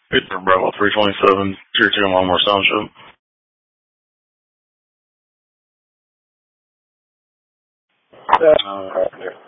Hey there, Bravo 327, Tier 2 Longmore Township. Right there.